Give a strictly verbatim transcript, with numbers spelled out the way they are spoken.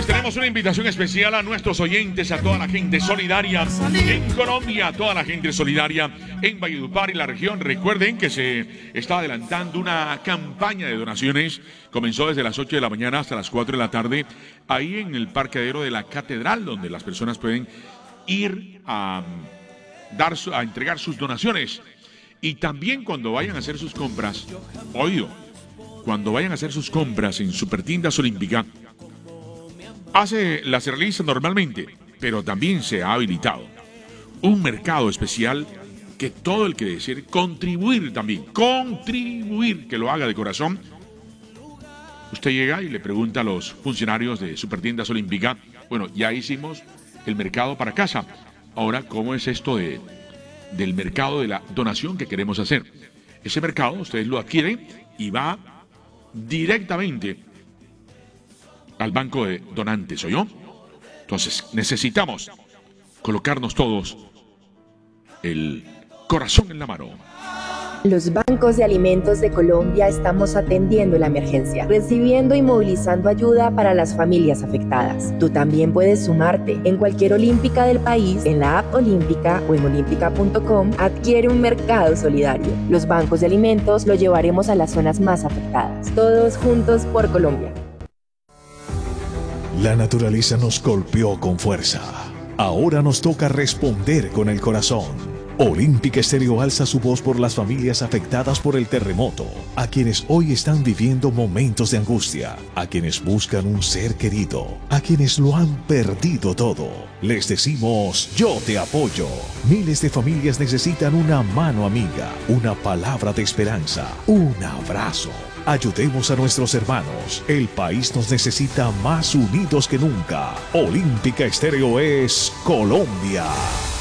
Señores, tenemos una invitación especial a nuestros oyentes, a toda la gente solidaria en Colombia, a toda la gente solidaria en Valledupar y la región. Recuerden que se está adelantando una campaña de donaciones. Comenzó desde las ocho de la mañana hasta las cuatro de la tarde, ahí en el parqueadero de la Catedral, donde las personas pueden ir a, dar, a entregar sus donaciones. Y también cuando vayan a hacer sus compras, oído, cuando vayan a hacer sus compras en Supertiendas Olímpica, hace, las realiza normalmente, pero también se ha habilitado un mercado especial que todo el que desee contribuir también, contribuir, que lo haga de corazón. Usted llega y le pregunta a los funcionarios de Supertiendas Olímpica, bueno, ya hicimos el mercado para casa, ahora ¿cómo es esto de, del mercado de la donación que queremos hacer? Ese mercado ustedes lo adquieren y va directamente al banco de donantes, ¿oyó? Entonces necesitamos colocarnos todos el corazón en la mano. Los bancos de alimentos de Colombia estamos atendiendo la emergencia, recibiendo y movilizando ayuda para las familias afectadas. Tú también puedes sumarte. En cualquier olímpica del país, en la app Olímpica o en olímpica punto com, adquiere un mercado solidario. Los bancos de alimentos lo llevaremos a las zonas más afectadas. Todos juntos por Colombia. La naturaleza nos golpeó con fuerza. Ahora nos toca responder con el corazón. Olímpica Estéreo alza su voz por las familias afectadas por el terremoto, a quienes hoy están viviendo momentos de angustia, a quienes buscan un ser querido, a quienes lo han perdido todo. Les decimos, yo te apoyo. Miles de familias necesitan una mano amiga, una palabra de esperanza, un abrazo. Ayudemos a nuestros hermanos. El país nos necesita más unidos que nunca. Olímpica Estéreo es Colombia.